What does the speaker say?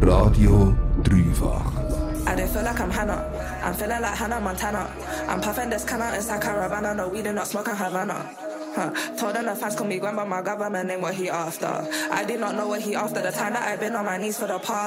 Radio Dreifach. I don't feel like I'm Hannah. I'm feeling like Hannah Montana. I'm puffing this can out inside Caravana. No, we do not smoke in Havana. Told them the fans call me grandma, my government name what he after. I did not know what he after. The time that I've been on my knees for the past